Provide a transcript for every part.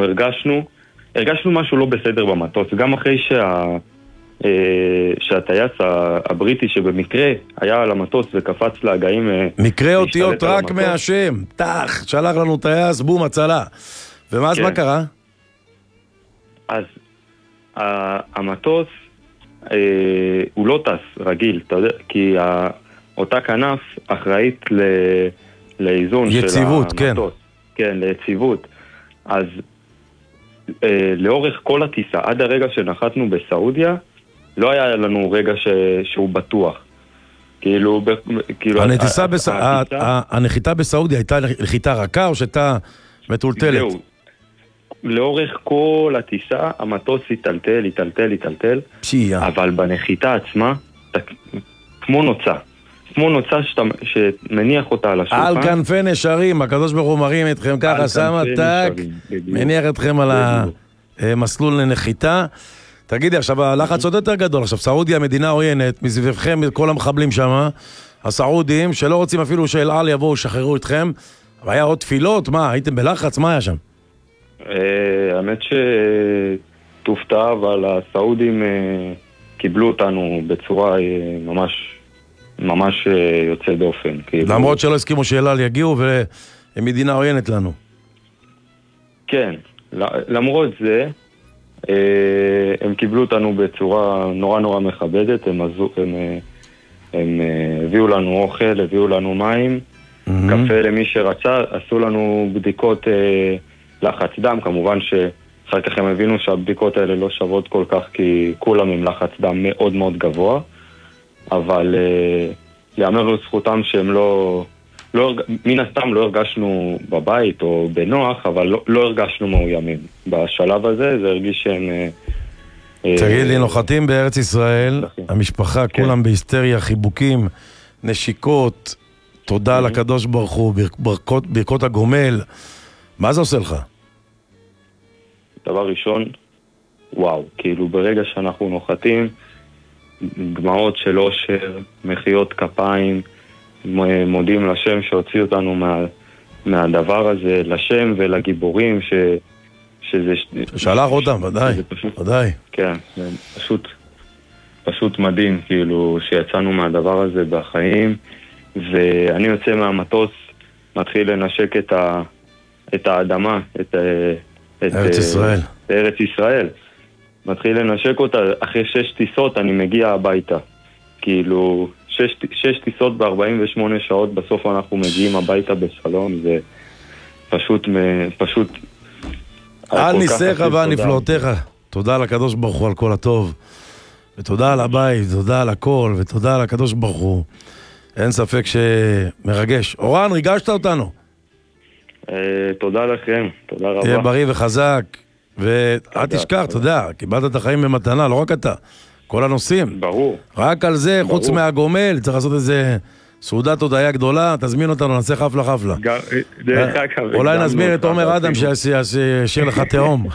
הרגשנו משהו לא בסדר במטוס, גם אחרי שהטייס הבריטי שבמקרה היה על המטוס וקפץ להגאים מקרה אותיות רק מהשם, תח, שלח לנו טייס, בום, הצלה. ומה אז מה קרה? אז המטוס הוא לא טס רגיל, אתה יודע, כי אותה כנף אחראית לאיזון יציבות, של המטוס. כן, ליציבות. אז לאורך כל הטיסה, עד הרגע שנחתנו בסעודיה, לא היה לנו רגע שהוא בטוח. כאילו הנחיתה בסעודיה הייתה נחיתה רכה או שהייתה מטולטלת? זהו. לאורך כל הטיסה המטוס יטלטל, אבל בנחיתה עצמה, כמו נוצה שמניח אותה על השולחן. על כנפי נשרים, הקדוש ברוך הוא מרים אתכם ככה, שם עתק, מניח אתכם על המסלול לנחיתה. תגידי, עכשיו הלחץ עוד יותר גדול, עכשיו סעודיה מדינה עוינת, מסביבכם כל המחבלים שם, הסעודים שלא רוצים אפילו שאל על יבואו, שחררו אתכם, אבל היה עוד תפילות, מה, הייתם בלחץ, מה היה שם? האמת שתופתע, אבל הסעודים קיבלו אותנו בצורה ממש יוצא דופן. למרות שלא הסכימו שאל על יגיעו והם מדינה עוינת לנו. כן, למרות זה, הם קיבלו אותנו בצורה נורא מכבדת, הם הביאו לנו אוכל, הביאו לנו מים, קפה למי שרצה, עשו לנו בדיקות לחץ דם, כמובן שאחר כך הם הבינו שהבדיקות האלה לא שוות כל כך, כי כולם עם לחץ דם מאוד מאוד גבוה, אבל יאמר לזכותם שהם מן הסתם לא הרגשנו בבית או בנוח, אבל לא הרגשנו מאוימים. בשלב הזה זה הרגיש שהם... תגיד לי, נוחתים בארץ ישראל, המשפחה כולם בהיסטריה, חיבוקים, נשיקות, תודה לקדוש ברוך הוא, ברכות הגומל, מה זה עושה לך? דבר ראשון, וואו, כאילו ברגע שאנחנו נוחתים, דמעות של אושר, מחיאות כפיים, מודים לשם שהוציא אותנו מהדבר הזה, לשם ולגיבורים שזה... שלח אותם, ודאי. כן, זה פשוט מדהים, כאילו, שיצאנו מהדבר הזה בחיים, ואני יוצא מהמטוס, מתחיל לנשק את האדמה, את ארץ ישראל. מתחיל לנשק אותה, אחרי 6 טיסות אני מגיע הביתה. כאילו, 6 טיסות ב-48 שעות, בסוף אנחנו מגיעים הביתה בשלום, זה פשוט... על ניסיך ועל נפלאותיך. תודה לקדוש ברוך הוא על כל הטוב, ותודה על הבית, תודה על הכל, ותודה על הקדוש ברוך הוא. אין ספק שמרגש. אורן, ריגשת אותנו. תודה לכם, תודה רבה. תהיה בריא וחזק, ואל תשכח, אתה יודע, קיבלת את החיים במתנה, לא רק אתה, כל הנושאים. ברור. רק על זה, חוץ מהגומל, צריך לעשות איזה סעודת הודיה גדולה, תזמין אותנו, נעשה חפלה. אולי נזמין את עומר אדם שישיר לך תאום.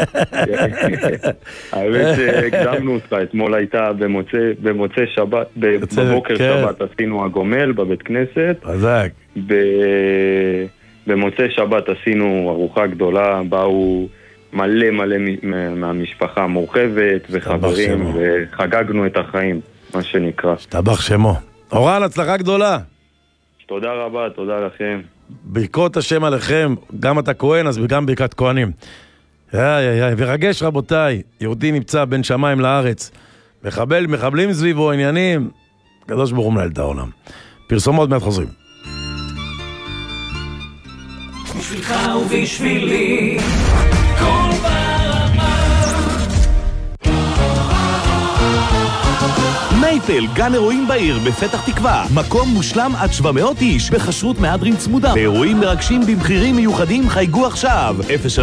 האמת שהקדמנו אותך, אתמול הייתה במוצאי שבת, בבוקר שבת עשינו הגומל בבית כנסת. חזק. במוצאי שבת עשינו ארוחה גדולה, באו מלא מהמשפחה מורחבת וחברים, וחגגנו את החיים, מה שנקרא. שתבח שמו. אורן, הצלחה גדולה. תודה רבה, תודה לכם. ברכות השם עליכם, גם אתה כהן, אז גם ברכת כהנים. ורגש רבותיי, יהודי נמצא בין שמיים לארץ, מחבלים סביבו עניינים, קדוש ברוך הוא מנהל את העולם. פרסומות מעט חוזרים. בשבילך ובשבילי כל ברמה. מייפל, גן אירועים בעיר בפתח תקווה, מקום מושלם עד 700 איש בחשרות מהדרין צמודה, באירועים מרגשים במחירים מיוחדים. חייגו עכשיו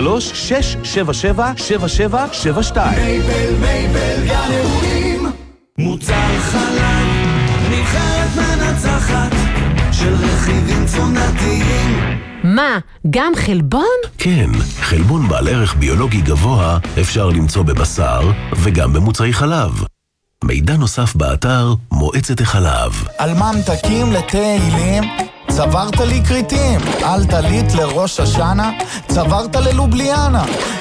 03-677-7772. מייפל, גן אירועים, מוצר חלב, נבחרת מנצחת של רכיבים תזונתיים. מה, גם חלבון? כן, חלבון בעל ערך ביולוגי גבוה אפשר למצוא בבשר וגם במוצרי חלב. מידע נוסף באתר מועצת החלב. על ממתקים לתהילים, צברת לי קריטים. על טלית לראש השנה, צברת ללובליאנה.